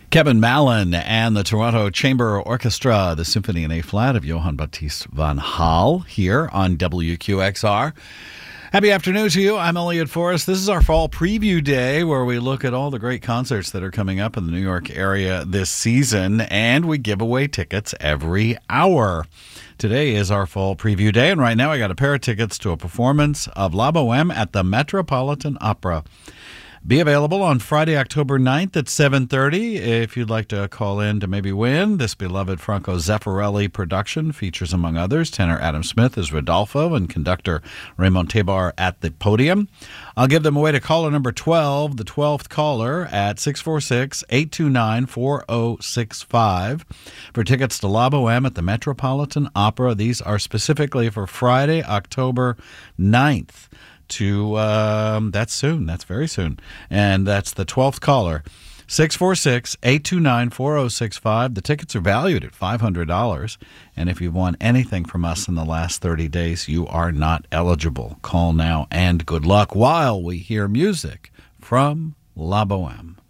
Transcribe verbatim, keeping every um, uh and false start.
Kevin Mallon and the Toronto Chamber Orchestra, the Symphony in A-flat of Johann Baptist van Hal here on W Q X R. Happy afternoon to you. I'm Elliot Forrest. This is our fall preview day where we look at all the great concerts that are coming up in the New York area this season, and we give away tickets every hour. Today is our fall preview day, and right now I got a pair of tickets to a performance of La Boheme at the Metropolitan Opera. Be available on Friday, October ninth at seven thirty. If you'd like to call in to maybe win, this beloved Franco Zeffirelli production features, among others, tenor Adam Smith as Rodolfo and conductor Raymond Tebar at the podium. I'll give them away to caller number twelve, the twelfth caller, at six four six, eight two nine, four zero six five. For tickets to La Boheme at the Metropolitan Opera, these are specifically for Friday, October ninth. To um, that's soon. That's very soon. And that's the twelfth caller. six four six, eight two nine, four zero six five. The tickets are valued at five hundred dollars. And if you've won anything from us in the last thirty days, you are not eligible. Call now and good luck while we hear music from La Boheme.